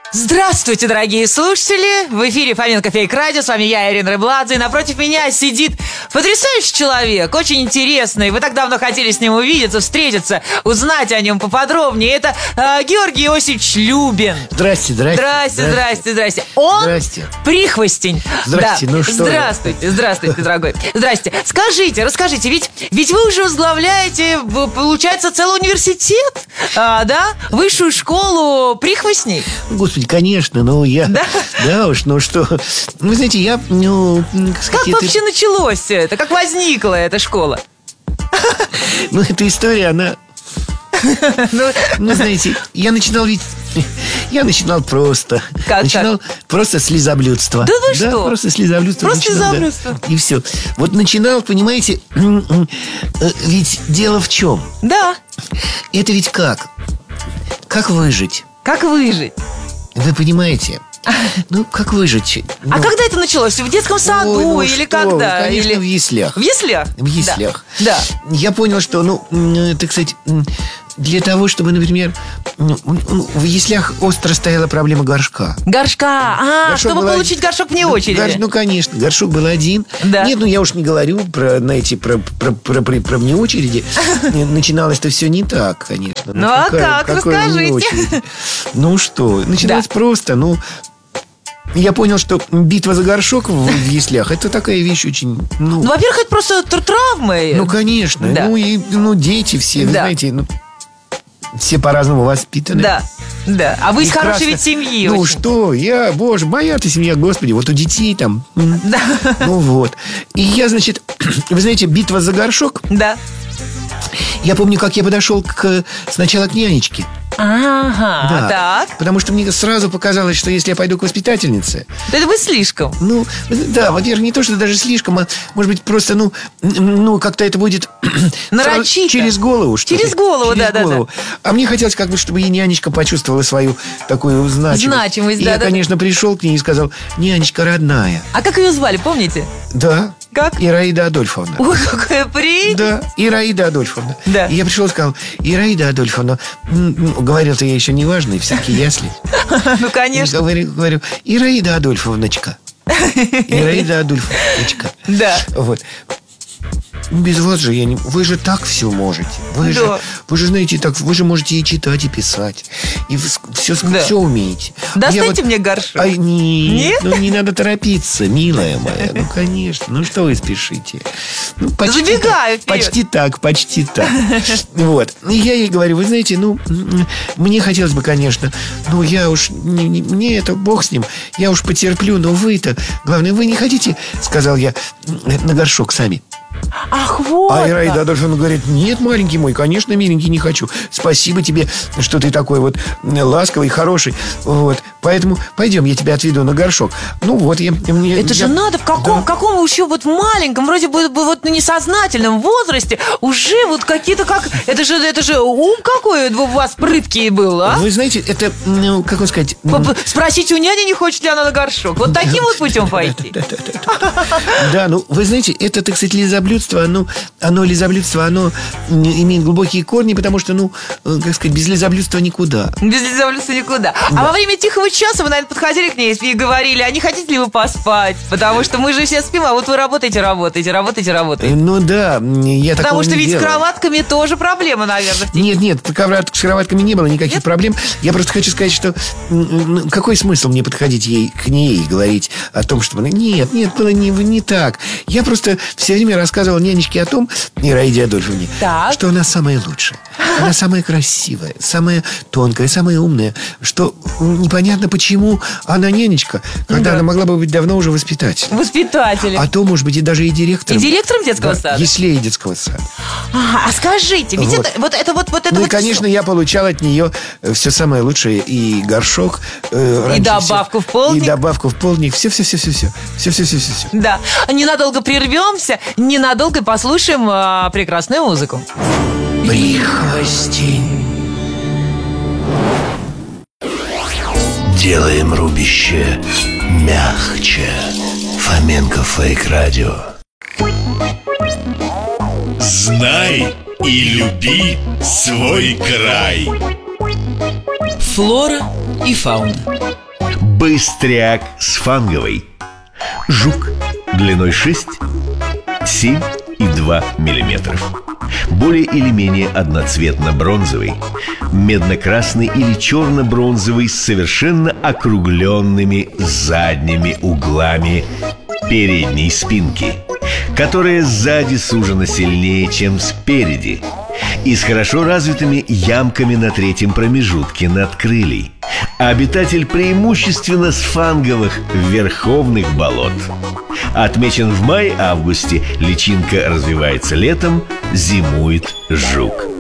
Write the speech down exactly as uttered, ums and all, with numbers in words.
Здравствуйте, дорогие слушатели! В эфире Фоменко Фейк Радио. С вами я, Ирина Рыбладзе. И напротив меня сидит потрясающий человек, очень интересный. Вы так давно хотели с ним увидеться, встретиться, узнать о нем поподробнее. Это э, Георгий Иосифович Любин. Здрасте, здрасте. Здрасте, здрасте, здрасте. Он здрасте. Прихвостень. Здрасте, да. ну что Здравствуйте, здравствуйте, дорогой. Здрасте. Скажите, расскажите, ведь, ведь вы уже возглавляете, получается, целый университет, а, да? Высшую школу прихвостней. Господи, конечно, ну я... Да? Да уж, ну что... Вы знаете, я... Ну, как сказать, как вообще это... началось все это? Как возникла эта школа? Ну, эта история, она... Ну, знаете, я начинал ведь... Я начинал просто. Как, начинал как? просто с лизоблюдства. Да вы да, что? Просто с лизоблюдства. Просто начинал, лизоблюдство. Да. И все. Вот начинал, понимаете, ведь дело в чем? Да. Это ведь как? Как выжить? Как выжить? Вы понимаете? Ну, как выжить? Ну, а когда это началось? В детском саду ой, ну или что? когда? Конечно, или... в яслях. В яслях? В яслях. Да. да. Я понял, что, ну, так сказать, для того, чтобы, например, в яслях остро стояла проблема горшка. Горшка, а, горшок чтобы получить один. горшок вне ну, очереди. Горш... Ну, конечно, горшок был один. Да. Нет, ну я уж не говорю про, знаете, про, про, про, про, про вне очереди. Начиналось-то все не так, конечно. Ну, а как? Расскажите. Ну что, начиналось просто, ну... Я понял, что битва за горшок в яслях — это такая вещь очень... Ну, ну во-первых, это просто травмы. Ну, конечно. Да. Ну, и ну, дети все, вы да. знаете, ну, все по-разному воспитаны. Да, да. А вы из Прекрасно. хорошей ведь семьи. Ну, очень. что, я, боже, моя-то семья, господи, вот у детей там... Да. Ну, вот. И я, значит, вы знаете, битва за горшок... Да. Я помню, как я подошел к, сначала к нянечке. Ага, да, так. Потому что мне сразу показалось, что если я пойду к воспитательнице... Да это вы слишком. Ну, да, во-первых, не то, что даже слишком, а может быть, просто, ну, ну как-то это будет... Нарочито. Через голову, что ли. Через голову, через да, голову. да, да. А мне хотелось, как бы, чтобы и нянечка почувствовала свою такую значимость. Значимость, и да, я, да, конечно, да. пришел к ней и сказал: нянечка родная. А как ее звали, помните? Да. Как? Ираида Адольфовна. Ой, какая прелесть. Да, Ираида Адольфовна. Да. И я пришел и сказал: Ираида Адольфовна, говорил-то я еще неважный, всякие ясли. Ну, конечно. Говорю, говорю, Ираида Адольфовночка. Ираида Адольфовночка. Да. Вот. Без вас же я не... Вы же так все можете. Вы, да. же, вы же знаете, так, вы же можете и читать, и писать. И все, да. все умеете. Достайте вот... мне горшок. А, нет, нет? Ну не надо торопиться, милая моя. Ну, конечно. Ну, что вы спешите? Ну, почти Забегаю так, почти так, почти так. Вот. И я ей говорю: вы знаете, ну, мне хотелось бы, конечно, ну, я уж, не, не, мне это, бог с ним, я уж потерплю, но вы-то, главное, вы не хотите, сказал я, на горшок сами. Ах, вот. А Ираида Адольфовна говорит: нет, маленький мой, конечно, миленький, не хочу. Спасибо тебе, что ты такой вот ласковый, хороший. Вот. Поэтому пойдем, я тебя отведу на горшок. Ну вот, я... Мне, это я... же надо в каком, да. каком еще вот маленьком, вроде бы вот несознательном возрасте уже вот какие-то как... Это же, это же ум какой у вас прыткий был, а? Вы знаете, это, ну, как вам сказать... Спросить у няни, не хочет ли она на горшок. Вот таким вот путем пойти. Да, ну, вы знаете, это, так сказать, лизоблюдство, оно, оно, лизоблюдство, оно имеет глубокие корни, потому что, ну, как сказать, без лизоблюдства никуда. Без лизоблюдства никуда. А во время тихого часа вы, наверное, подходили к ней и говорили: а не хотите ли вы поспать? Потому что мы же все спим, а вот вы работаете, работаете, работаете, работаете. Ну да, я такого Потому что не ведь делаю. с кроватками тоже проблема, наверное. Нет, нет, с кроватками не было никаких нет? проблем. Я просто хочу сказать, что какой смысл мне подходить ей, к ней и говорить о том, что... Нет, нет, было не, не так. Я просто все время рассказывал нянечке о том, Ираиде Адольфовне, так. что она самая лучшая. Она самая красивая, самая тонкая, самая умная. Что непонятно, почему она нянечка, когда да. она могла бы быть давно уже воспитателем. Воспитателем. А то, может быть, и даже и директором. И директором детского да, сада? Если и детского сада. А, а скажите, ведь вот. это вот это вот, вот это ну вот и, конечно, все. Я получал от нее все самое лучшее. И горшок. Э, и добавку все, в полдник. И добавку в полдник. Все-все-все-все-все. Все-все-все-все-все. Да. Ненадолго прервемся, ненадолго послушаем а, прекрасную музыку. Прихвостень. Делаем рубище мягче. Фоменко Фейк Радио. Знай и люби свой край. Флора и фауна. Быстряк сфанговый. Жук длиной шесть, семь и два миллиметров. Более или менее одноцветно-бронзовый, медно-красный или черно-бронзовый с совершенно округленными задними углами передней спинки, которая сзади сужена сильнее, чем спереди, и с хорошо развитыми ямками на третьем промежутке надкрылий. Обитатель преимущественно сфанговых верховных болот. Отмечен в мае-августе, личинка развивается летом, зимует жук.